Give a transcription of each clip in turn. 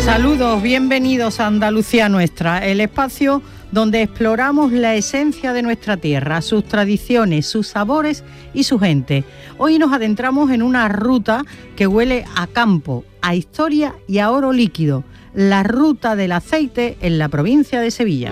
Saludos, bienvenidos a Andalucía Nuestra, el espacio donde exploramos la esencia de nuestra tierra, sus tradiciones, sus sabores y su gente. Hoy nos adentramos en una ruta que huele a campo, a historia y a oro líquido, la ruta del aceite en la provincia de Sevilla.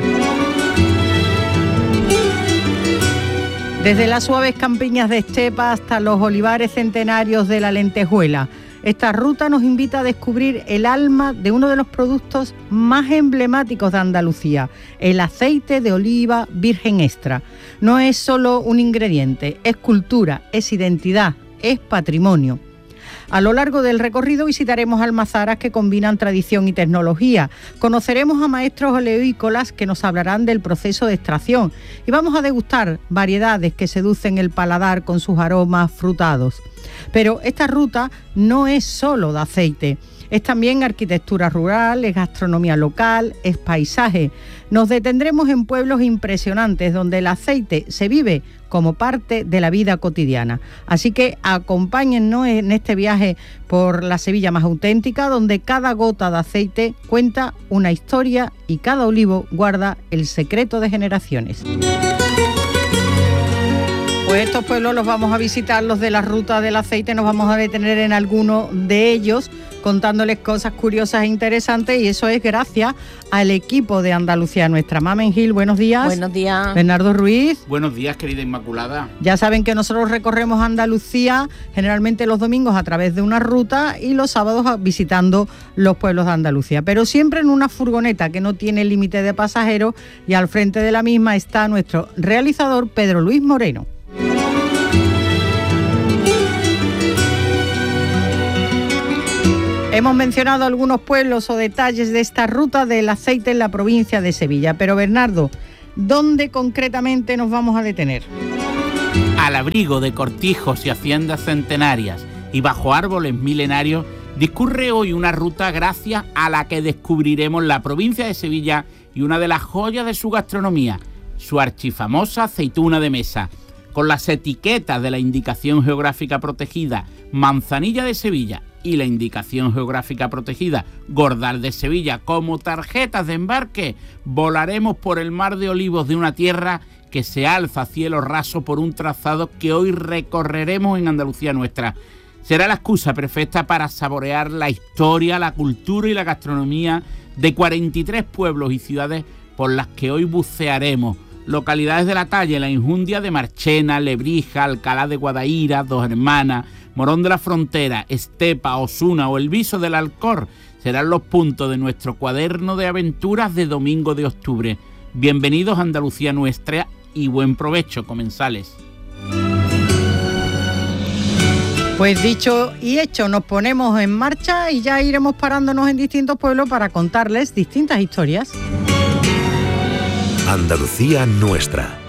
Desde las suaves campiñas de estepa hasta los olivares centenarios de la lentejuela, esta ruta nos invita a descubrir el alma de uno de los productos más emblemáticos de Andalucía, el aceite de oliva virgen extra. No es solo un ingrediente, es cultura, es identidad, es patrimonio. A lo largo del recorrido visitaremos almazaras que combinan tradición y tecnología. Conoceremos a maestros oleícolas que nos hablarán del proceso de extracción y vamos a degustar variedades que seducen el paladar con sus aromas frutados. Pero esta ruta no es solo de aceite. Es también arquitectura rural, es gastronomía local, es paisaje. Nos detendremos en pueblos impresionantes donde el aceite se vive como parte de la vida cotidiana. Así que acompáñennos en este viaje por la Sevilla más auténtica, donde cada gota de aceite cuenta una historia y cada olivo guarda el secreto de generaciones. Pues estos pueblos los vamos a visitar, los de la ruta del aceite, nos vamos a detener en alguno de ellos contándoles cosas curiosas e interesantes, y eso es gracias al equipo de Andalucía Nuestra. Mamen Gil, buenos días. Buenos días. Bernardo Ruiz. Buenos días, querida Inmaculada. Ya saben que nosotros recorremos Andalucía generalmente los domingos a través de una ruta y los sábados visitando los pueblos de Andalucía, pero siempre en una furgoneta que no tiene límite de pasajeros, y al frente de la misma está nuestro realizador Pedro Luis Moreno. Hemos mencionado algunos pueblos o detalles de esta ruta del aceite en la provincia de Sevilla, pero Bernardo, ¿dónde concretamente nos vamos a detener? Al abrigo de cortijos y haciendas centenarias y bajo árboles milenarios, discurre hoy una ruta gracias a la que descubriremos la provincia de Sevilla y una de las joyas de su gastronomía, su archifamosa aceituna de mesa, con las etiquetas de la indicación geográfica protegida Manzanilla de Sevilla y la indicación geográfica protegida Gordal de Sevilla como tarjetas de embarque. Volaremos por el mar de olivos de una tierra que se alza a cielo raso por un trazado que hoy recorreremos en Andalucía Nuestra. Será la excusa perfecta para saborear la historia, la cultura y la gastronomía de 43 pueblos y ciudades por las que hoy bucearemos. Localidades de la talla, la Injundia de Marchena, Lebrija, Alcalá de Guadaíra, Dos Hermanas, Morón de la Frontera, Estepa, Osuna o El Viso del Alcor serán los puntos de nuestro cuaderno de aventuras de domingo de octubre. Bienvenidos a Andalucía Nuestra y buen provecho, comensales. Pues dicho y hecho, nos ponemos en marcha y ya iremos parándonos en distintos pueblos para contarles distintas historias. Andalucía Nuestra.